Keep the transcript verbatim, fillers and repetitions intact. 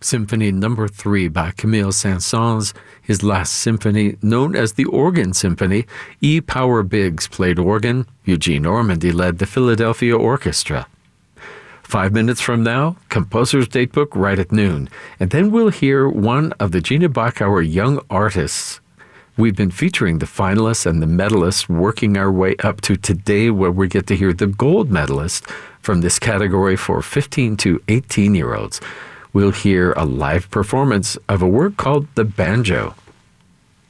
Symphony Number Three by Camille Saint-Saëns, his last symphony, known as the Organ Symphony. E. Power Biggs played organ. Eugene Ormandy led the Philadelphia Orchestra. Five minutes from now, Composer's Datebook right at noon, and then we'll hear one of the Gina Bachauer Young Artists. We've been featuring the finalists and the medalists, working our way up to today, where we get to hear the gold medalist from this category for fifteen to eighteen-year-olds. We'll hear a live performance of a work called The Banjo.